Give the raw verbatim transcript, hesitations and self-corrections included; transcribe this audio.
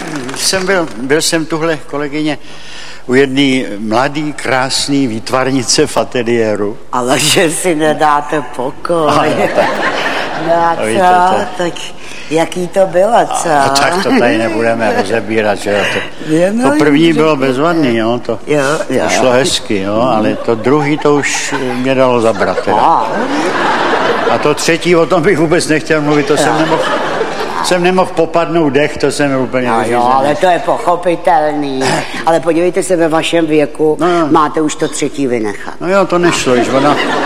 jsem byl, byl jsem tuhle kolegyně u jedné mladý, krásný výtvarnice v ateliéru. Ale že si nedáte pokoj. Ale tak, no a co? víte, to... Tak jaký to bylo, co? A, tak to tady nebudeme rozebírat, že jo. To, to první bylo bezvadný, jo, to, jo, jo. to šlo hezky, jo, ale to druhý to už mě dalo zabrat, teda. A to třetí, o tom bych vůbec nechtěl mluvit, to jsem nemohl, jsem nemohl popadnout dech, to jsem úplně no jo, ale to je pochopitelný. Ale podívejte se, ve vašem věku no, máte už to třetí vynechat. No jo, to nešlo, již ona...